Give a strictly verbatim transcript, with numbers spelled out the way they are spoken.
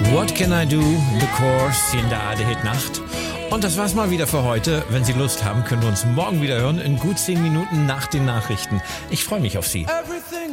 What Can I Do? The Course in der Ade Hit Nacht. Und das war's mal wieder für heute. Wenn Sie Lust haben, können wir uns morgen wieder hören, in gut zehn Minuten nach den Nachrichten. Ich freue mich auf Sie.